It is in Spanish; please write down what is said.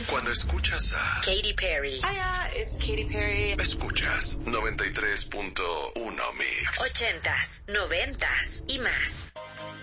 Cuando escuchas a Katy Perry. Hiya, it's Katy Perry. Escuchas 93.1 Mix. 80s, 90s y más.